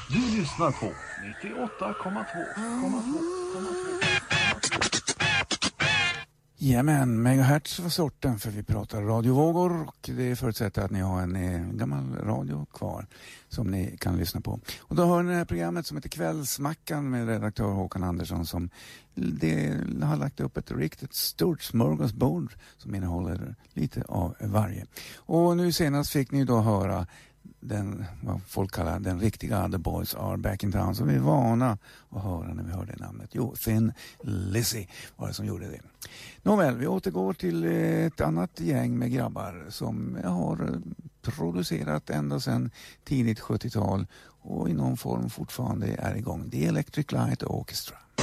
Du lyssnar på 98,2. Jajamän, megahertz var sorten, för vi pratar radiovågor och det förutsätter att ni har en gammal radio kvar som ni kan lyssna på. Och då hör ni det här programmet som heter Kvällsmackan med redaktör Håkan Andersson som har lagt upp ett riktigt stort smörgåsbord som innehåller lite av varje. Och nu senast fick ni då höra vad folk kallar den riktiga The Boys Are Back in Town, som vi är vana att höra när vi hör det namnet. Jo, Thin Lizzy var det som gjorde det. Nåväl, vi återgår till ett annat gäng med grabbar som jag har producerat ända sedan tidigt 70-tal och i någon form fortfarande är igång. The Electric Light Orchestra.